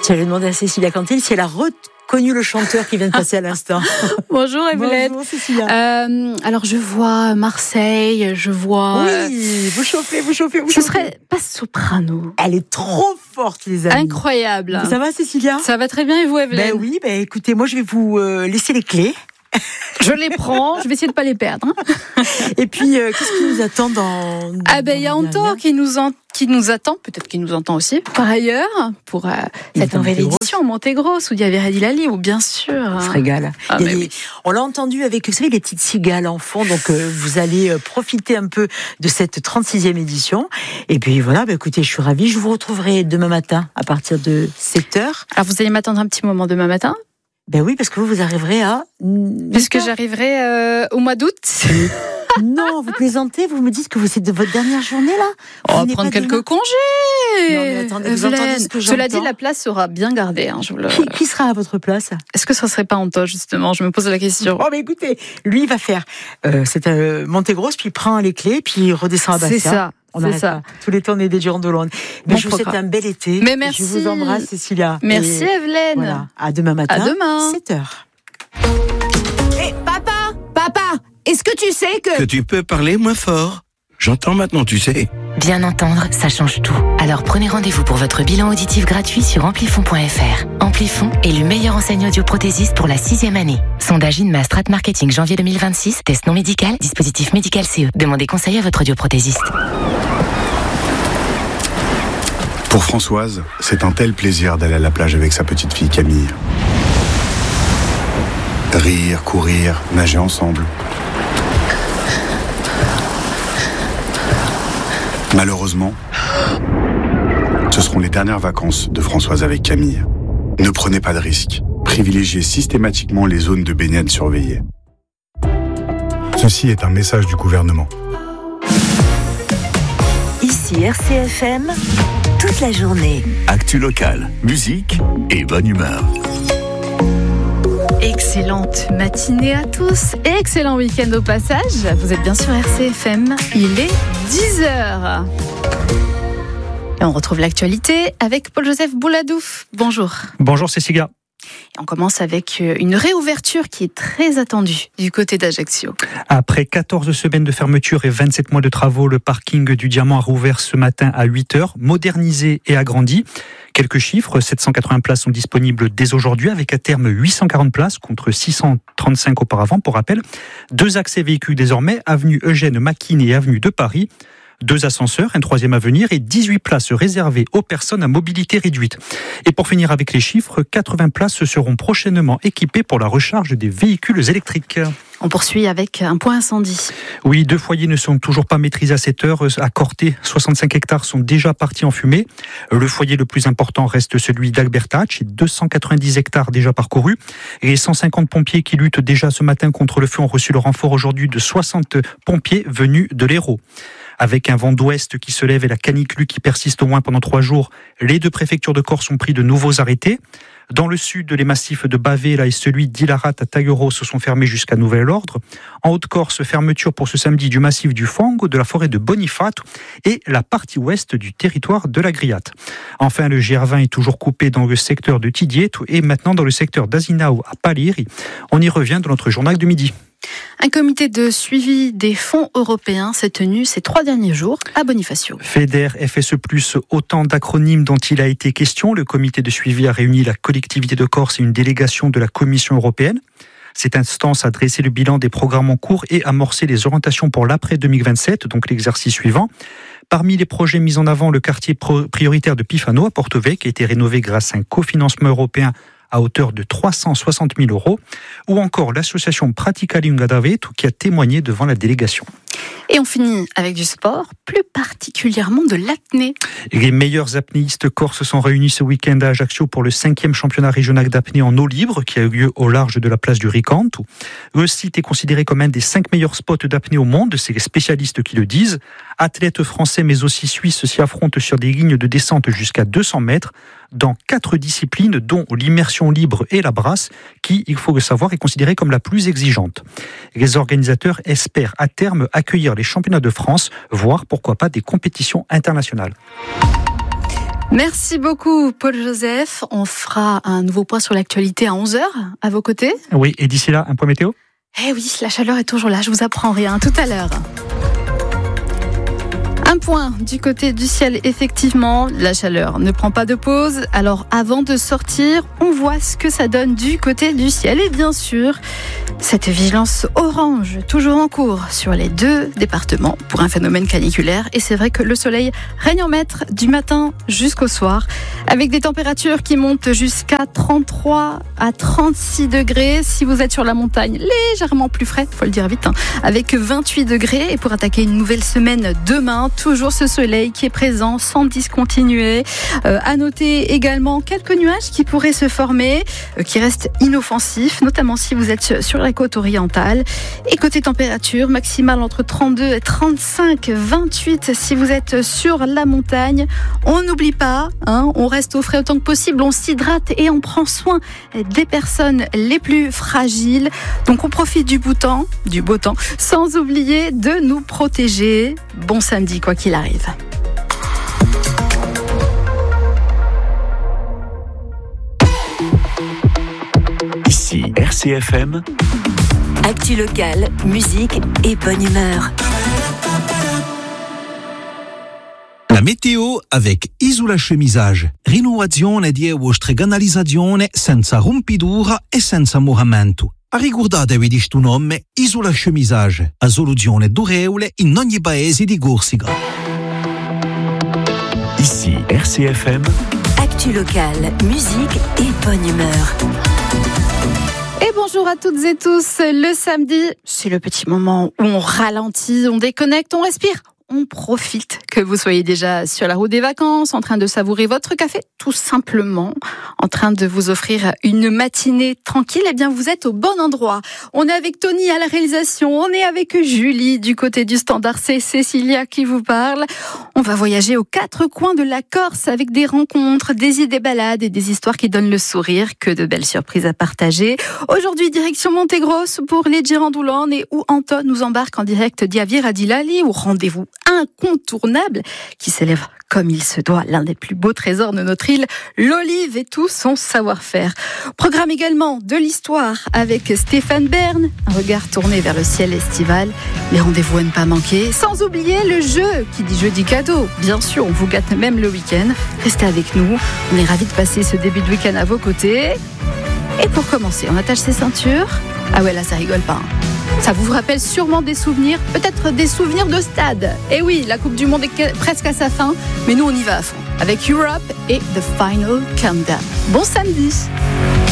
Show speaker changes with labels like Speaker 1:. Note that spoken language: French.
Speaker 1: J'avais demandé à Cécilia Cantil si elle a reconnu le chanteur qui vient de passer à l'instant.
Speaker 2: Bonjour Evelyne.
Speaker 1: Bonjour Cécilia.
Speaker 2: Alors je vois Marseille, je vois...
Speaker 1: Oui, vous chauffez.
Speaker 2: Ce serait pas soprano.
Speaker 1: Elle est trop forte, les amis.
Speaker 2: Incroyable.
Speaker 1: Ça va Cécilia ?
Speaker 2: Ça va très bien et vous Evelyne ?
Speaker 1: Ben oui, écoutez, moi je vais vous laisser les clés.
Speaker 2: Je les prends, je vais essayer de pas les perdre.
Speaker 1: Et puis, qu'est-ce qui nous attend dans
Speaker 2: il y a Anto qui nous attend, peut-être qu'il nous entend aussi, par ailleurs, pour cette nouvelle édition, Montegros, où il y avait Redi Lali, ou bien sûr...
Speaker 1: On se régale.
Speaker 2: Oui.
Speaker 1: On l'a entendu avec, vous savez, les petites cigales en fond, donc vous allez profiter un peu de cette 36e édition. Et puis voilà, écoutez, je suis ravie, je vous retrouverai demain matin à partir de 7h.
Speaker 2: Alors vous allez m'attendre un petit moment demain matin ?
Speaker 1: Ben oui, parce que vous arriverez à...
Speaker 2: Puisque j'arriverai au mois d'août.
Speaker 1: Non, vous plaisantez, vous me dites que c'est de votre dernière journée là.
Speaker 2: On va prendre quelques congés.
Speaker 1: Non, mais attendez, vous entendez ce que j'entends.
Speaker 2: Cela dit, la place sera bien gardée.
Speaker 1: Qui sera à votre place ?
Speaker 2: Est-ce que ça serait pas Anto, justement ? Je me pose la question.
Speaker 1: Oh, mais écoutez, lui, il va faire Montegros, puis il prend les clés, puis il redescend à Bastia.
Speaker 2: C'est ça.
Speaker 1: C'est ça. Tous les temps, on est des Durand de Londres. Mais je vous souhaite un bel été.
Speaker 2: Mais merci.
Speaker 1: Je vous embrasse, Cécilia.
Speaker 2: Merci, Evelyne.
Speaker 1: Voilà. À demain matin.
Speaker 2: À demain.
Speaker 1: 7h.
Speaker 3: Hé, papa, est-ce que tu sais que
Speaker 4: tu peux parler moins fort ? J'entends maintenant, tu sais.
Speaker 5: Bien entendre, ça change tout. Alors prenez rendez-vous pour votre bilan auditif gratuit sur Amplifon.fr. Amplifon est le meilleur enseigne audioprothésiste pour la 6e année. Sondage INMA Strat Marketing janvier 2026. Test non médical, dispositif médical CE. Demandez conseil à votre audioprothésiste.
Speaker 6: Pour Françoise, c'est un tel plaisir d'aller à la plage avec sa petite fille Camille. Rire, courir, nager ensemble. Malheureusement, ce seront les dernières vacances de Françoise avec Camille. Ne prenez pas de risques. Privilégiez systématiquement les zones de baignade surveillées. Ceci est un message du gouvernement.
Speaker 7: Ici RCFM, toute la journée.
Speaker 8: Actu locale, musique et bonne humeur.
Speaker 2: Excellente matinée à tous et excellent week-end au passage. Vous êtes bien sur RCFM, il est 10h. Et on retrouve l'actualité avec Paul-Joseph Bouladouf. Bonjour.
Speaker 9: Bonjour Cécilia.
Speaker 2: Et on commence avec une réouverture qui est très attendue du côté d'Ajaccio.
Speaker 9: Après 14 semaines de fermeture et 27 mois de travaux, le parking du Diamant a rouvert ce matin à 8h, modernisé et agrandi. Quelques chiffres, 780 places sont disponibles dès aujourd'hui, avec à terme 840 places contre 635 auparavant. Pour rappel, 2 accès véhicules désormais, avenue Eugène Maquin et avenue de Paris. 2 ascenseurs, un 3e à venir et 18 places réservées aux personnes à mobilité réduite. Et pour finir avec les chiffres, 80 places seront prochainement équipées pour la recharge des véhicules électriques.
Speaker 2: On poursuit avec un point incendie.
Speaker 9: Oui, 2 foyers ne sont toujours pas maîtrisés à cette heure. À Corté, 65 hectares sont déjà partis en fumée. Le foyer le plus important reste celui d'Albertach, 290 hectares déjà parcourus. Et 150 pompiers qui luttent déjà ce matin contre le feu ont reçu le renfort aujourd'hui de 60 pompiers venus de l'Hérault. Avec un vent d'ouest qui se lève et la canicule qui persiste au moins pendant 3 jours, les 2 préfectures de Corse ont pris de nouveaux arrêtés. Dans le sud, les massifs de Bavela et celui d'Ilarat à Tagueros se sont fermés jusqu'à nouvel ordre. En Haute-Corse, fermeture pour ce samedi du massif du Fango, de la forêt de Bonifato et la partie ouest du territoire de la Griate. Enfin, le GR20 est toujours coupé dans le secteur de Tidieto et maintenant dans le secteur d'Azinao à Paliri. On y revient dans notre journal de midi.
Speaker 2: Un comité de suivi des fonds européens s'est tenu ces 3 derniers jours à Bonifacio.
Speaker 9: FEDER, FSE+, autant d'acronymes dont il a été question. Le comité de suivi a réuni la collectivité de Corse et une délégation de la Commission européenne. Cette instance a dressé le bilan des programmes en cours et amorcé les orientations pour l'après 2027, donc l'exercice suivant. Parmi les projets mis en avant, le quartier prioritaire de Pifano à Porto-Vecchio a été rénové grâce à un cofinancement européen à hauteur de 360 000 €, ou encore l'association Pratica Lunga d'Aveto qui a témoigné devant la délégation.
Speaker 2: Et on finit avec du sport, plus particulièrement de l'apnée.
Speaker 9: Les meilleurs apnéistes corses sont réunis ce week-end à Ajaccio pour le 5e championnat régional d'apnée en eau libre qui a eu lieu au large de la place du Ricanto. Le site est considéré comme un des 5 meilleurs spots d'apnée au monde, c'est les spécialistes qui le disent. Athlètes français mais aussi suisses s'y affrontent sur des lignes de descente jusqu'à 200 mètres dans 4 disciplines dont l'immersion libre et la brasse qui, il faut le savoir, est considérée comme la plus exigeante. Les organisateurs espèrent à terme accueillir les championnats de France, voire pourquoi pas des compétitions internationales.
Speaker 2: Merci beaucoup, Paul-Joseph. On fera un nouveau point sur l'actualité à 11h, à vos côtés.
Speaker 9: Oui, et d'ici là, un point météo ?
Speaker 2: Eh oui, la chaleur est toujours là, je vous apprends rien. Tout à l'heure. Un point du côté du ciel, effectivement, la chaleur ne prend pas de pause. Alors avant de sortir, on voit ce que ça donne du côté du ciel. Et bien sûr, cette vigilance orange, toujours en cours sur les 2 départements pour un phénomène caniculaire. Et c'est vrai que le soleil règne en maître du matin jusqu'au soir, avec des températures qui montent jusqu'à 33 à 36 degrés. Si vous êtes sur la montagne, légèrement plus frais, faut le dire vite, avec 28 degrés. Et pour attaquer une nouvelle semaine demain, toujours ce soleil qui est présent sans discontinuer. À noter également quelques nuages qui pourraient se former, qui restent inoffensifs, notamment si vous êtes sur la côte orientale. Et côté température, maximale entre 32 et 35, 28 si vous êtes sur la montagne. On n'oublie pas, on reste au frais autant que possible, on s'hydrate et on prend soin des personnes les plus fragiles. Donc on profite du beau temps, sans oublier de nous protéger. Bon samedi, quoi qu'il arrive.
Speaker 8: Ici RCFM.
Speaker 7: Actu locale, musique et bonne humeur.
Speaker 10: La météo avec Isola Chemisage. Rinnovazione di vostre canalizzazione senza rompidura e senza moramento. Ricordatevi di sto nome Isola Chemisage, a soluzione durevole in ogni paese di Corsica.
Speaker 8: Ici RCFM.
Speaker 7: Actu locale, musique et bonne humeur.
Speaker 2: Et bonjour à toutes et tous. Le samedi, c'est le petit moment où on ralentit, on déconnecte, on respire. On profite que vous soyez déjà sur la route des vacances, en train de savourer votre café, tout simplement, en train de vous offrir une matinée tranquille. Eh bien, vous êtes au bon endroit. On est avec Tony à la réalisation, on est avec Julie du côté du standard, c'est Cécilia qui vous parle. On va voyager aux 4 coins de la Corse avec des rencontres, des idées balades et des histoires qui donnent le sourire. Que de belles surprises à partager. Aujourd'hui, direction Montegros pour les Girandoulan et où Anton nous embarque en direct d'Iavira di Lali, au rendez-vous incontournable qui s'élève comme il se doit, l'un des plus beaux trésors de notre île, l'olive et tout son savoir-faire. Programme également de l'histoire avec Stéphane Bern, un regard tourné vers le ciel estival, les rendez-vous à ne pas manquer, sans oublier le jeu, qui dit jeudi cadeau. Bien sûr, on vous gâte même le week-end. Restez avec nous, on est ravis de passer ce début de week-end à vos côtés. Et pour commencer, on attache ses ceintures. Ah ouais, là ça rigole pas. Ça vous rappelle sûrement des souvenirs, peut-être des souvenirs de stade. Et oui, la Coupe du Monde est presque à sa fin, mais nous on y va à fond. Avec Europe et The Final Countdown. Bon samedi.